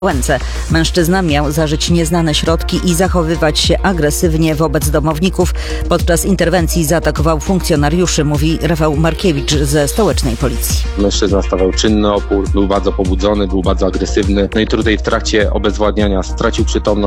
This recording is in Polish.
Łęce. Mężczyzna miał zażyć nieznane środki i zachowywać się agresywnie wobec domowników. Podczas interwencji zaatakował funkcjonariuszy, mówi Rafał Markiewicz ze stołecznej policji. Mężczyzna stawiał czynny opór, był bardzo pobudzony, był bardzo agresywny. No i tutaj w trakcie obezwładniania stracił przytomność.